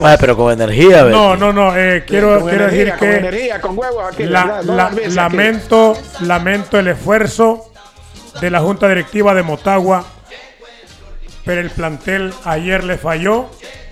Pero con energía, Betty. No, quiero decir que energía, con huevos aquí, lamento el esfuerzo de la Junta Directiva de Motagua, pero el plantel ayer le falló.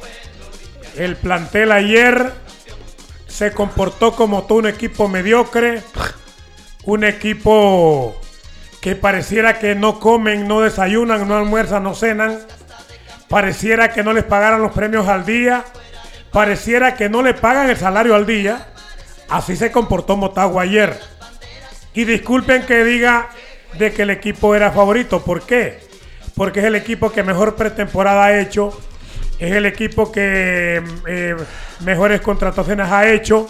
El plantel ayer se comportó como todo un equipo mediocre, un equipo que pareciera que no comen, no desayunan, no almuerzan, no cenan, pareciera que no les pagaran los premios al día, pareciera que no le pagan el salario al día. Así se comportó Motagua ayer. Y disculpen que diga de que el equipo era favorito. ¿Por qué? Porque es el equipo que mejor pretemporada ha hecho, es el equipo que mejores contrataciones ha hecho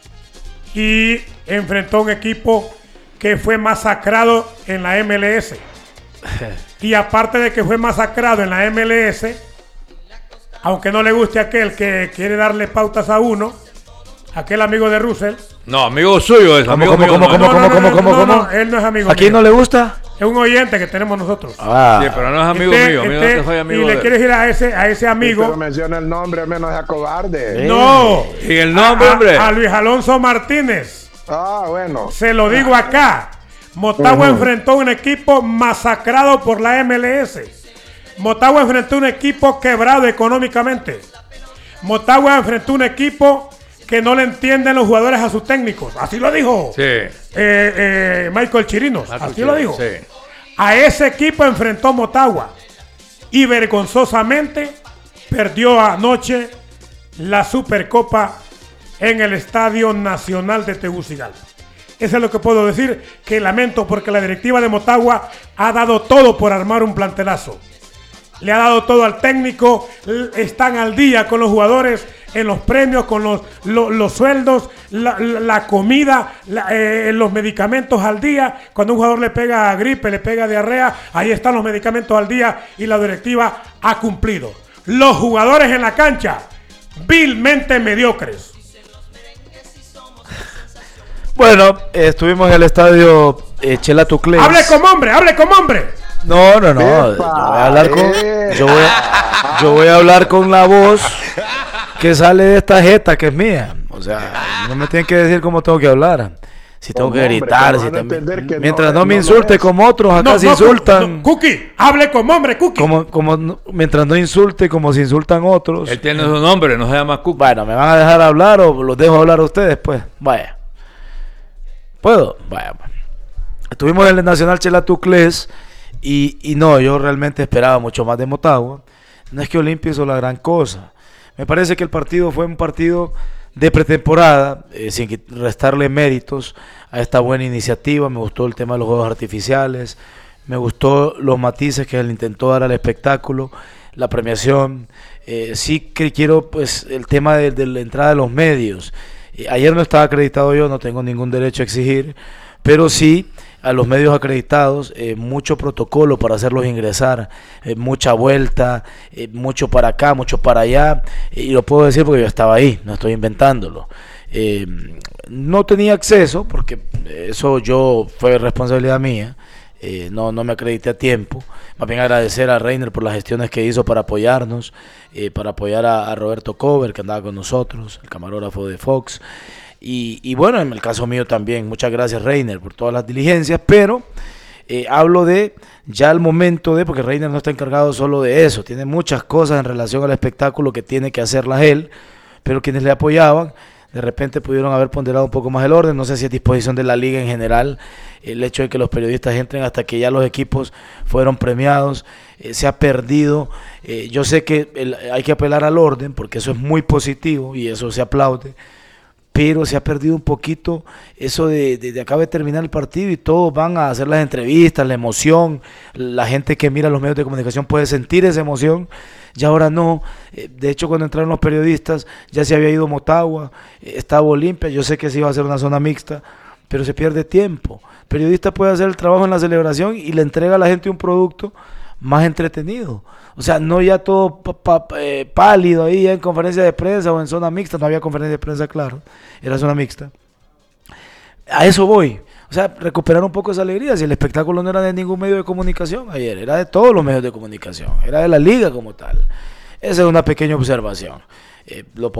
y enfrentó a un equipo que fue masacrado en la MLS. Y aparte de que fue masacrado en la MLS, aunque no le guste a aquel que quiere darle pautas a uno, aquel amigo de Russell. No, amigo suyo es. ¿Cómo? No, él no es amigo ¿A quién mío. no le gusta? Es un oyente que tenemos nosotros. Sí, pero no es amigo mío. A mí no te soy amigo y le quiere decir a ese amigo. Pero menciona el nombre, menos sea cobarde. No. ¿Y el nombre, hombre? A Luis Alonso Martínez. Bueno. Se lo digo acá. Motagua enfrentó un equipo masacrado por la MLS. Motagua enfrentó un equipo quebrado económicamente. Motagua enfrentó un equipo que no le entienden los jugadores a sus técnicos. Así lo dijo Michael Chirinos. Así lo dijo. Sí. A ese equipo enfrentó Motagua y vergonzosamente perdió anoche la Supercopa en el Estadio Nacional de Tegucigalpa. Eso es lo que puedo decir, que lamento porque la directiva de Motagua ha dado todo por armar un plantelazo. Le ha dado todo al técnico, están al día con los jugadores, en los premios, con los sueldos, la comida, los medicamentos al día. Cuando un jugador le pega gripe, le pega diarrea, ahí están los medicamentos al día y la directiva ha cumplido. Los jugadores en la cancha, vilmente mediocres. Bueno, estuvimos en el estadio Chela Tuclés. ¡Hable como hombre! No. Yo voy a hablar con la voz que sale de esta jeta que es mía. O sea, no me tienen que decir cómo tengo que hablar. Si tengo que gritar, mientras no me insulte como otros acá se insultan. Cookie, hable como hombre, Cookie. Mientras no insulte como se insultan otros. Él tiene su nombre, no se llama Cookie. Bueno, ¿me van a dejar hablar o los dejo hablar a ustedes? Pues, vaya. ¿Puedo? Vaya. Estuvimos en el Nacional Chela Tuclés y no, yo realmente esperaba mucho más de Motagua. No es que Olimpia hizo la gran cosa. Me parece que el partido fue un partido de pretemporada, sin restarle méritos a esta buena iniciativa. Me gustó el tema de los juegos artificiales, me gustó los matices que él intentó dar al espectáculo, la premiación. Sí que quiero pues el tema de la entrada de los medios. Ayer no estaba acreditado yo, no tengo ningún derecho a exigir, pero sí a los medios acreditados, mucho protocolo para hacerlos ingresar, mucha vuelta, mucho para acá, mucho para allá, y lo puedo decir porque yo estaba ahí, no estoy inventándolo. No tenía acceso, porque eso fue responsabilidad mía, no me acredité a tiempo. Más bien agradecer a Reiner por las gestiones que hizo para apoyarnos, para apoyar a Roberto Cover, que andaba con nosotros, el camarógrafo de Fox. Y bueno, en el caso mío también, muchas gracias Reiner por todas las diligencias, pero hablo de ya el momento porque Reiner no está encargado solo de eso, tiene muchas cosas en relación al espectáculo que tiene que hacerlas él, pero quienes le apoyaban de repente pudieron haber ponderado un poco más el orden. No sé si es disposición de la liga en general el hecho de que los periodistas entren hasta que ya los equipos fueron premiados, se ha perdido. Yo sé que hay que apelar al orden porque eso es muy positivo y eso se aplaude, pero se ha perdido un poquito eso de acaba de terminar el partido y todos van a hacer las entrevistas, la emoción, la gente que mira los medios de comunicación puede sentir esa emoción, y ahora no. De hecho, cuando entraron los periodistas ya se había ido Motagua, estaba Olimpia, yo sé que se iba a hacer una zona mixta, pero se pierde tiempo. El periodista puede hacer el trabajo en la celebración y le entrega a la gente un producto más entretenido. O sea, no ya todo pálido ahí ya en conferencia de prensa o en zona mixta. No había conferencia de prensa, claro, era zona mixta. A eso voy. O sea, recuperar un poco esa alegría. Si el espectáculo no era de ningún medio de comunicación ayer, era de todos los medios de comunicación, era de la liga como tal. Esa es una pequeña observación. Lo